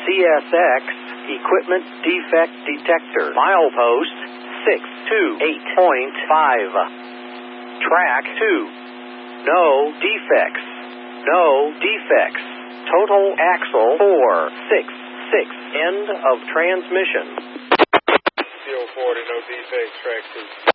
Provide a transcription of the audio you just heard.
CSX Equipment Defect Detector. Milepost 628.5. Track 2. No defects. No defects. Total axle 466. End of transmission. 040, no defects, track 2.